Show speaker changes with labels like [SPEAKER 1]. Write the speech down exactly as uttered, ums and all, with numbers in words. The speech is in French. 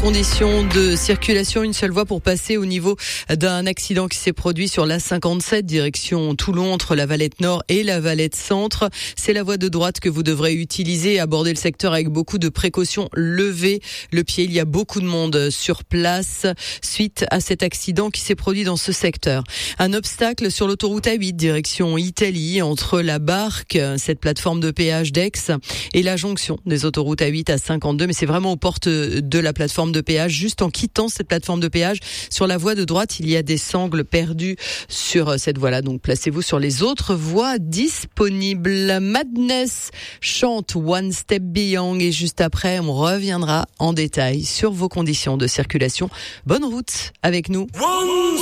[SPEAKER 1] conditions de circulation, une seule voie pour passer au niveau d'un accident qui s'est produit sur l'A cinquante-sept, direction Toulon, entre la Valette Nord et la Valette Centre. C'est la voie de droite que vous devrez utiliser, aborder le secteur avec beaucoup de précautions, levez le pied. Il y a beaucoup de monde sur place suite à cet accident qui s'est produit dans ce secteur. Un obstacle sur l'autoroute A huit, direction Italie, entre la Barque, cette plateforme de péage d'Aix, et la jonction des autoroutes A huit à cinquante-deux, mais c'est vraiment aux portes de la plateforme de péage. Juste en quittant cette plateforme de péage, sur la voie de droite, il y a des sangles perdues sur cette voie-là. Donc placez-vous sur les autres voies disponibles. Madness chante One Step Beyond et juste après, on reviendra en détail sur vos conditions de circulation. Bonne route avec nous. One